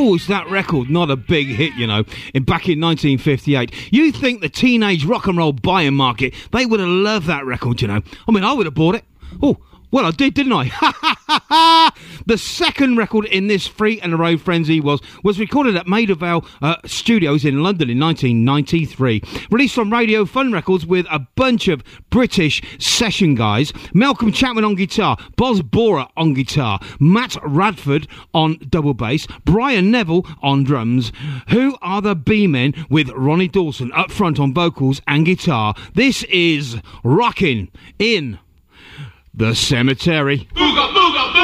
How is that record not a big hit, you know, back in 1958? You think the teenage rock and roll buying market, they would have loved that record, you know. I mean, I would have bought it. Oh, well, I did, didn't I? The second record in this Free and the Road Frenzy was recorded at Maida Vale Studios in London in 1993. Released on Radio Fun Records with a bunch of British session guys. Malcolm Chapman on guitar, Boz Bora on guitar, Matt Radford on double bass, Brian Neville on drums. Who Are the B-Men with Ronnie Dawson up front on vocals and guitar. This is Rockin' in the Cemetery. Booga, booga, booga.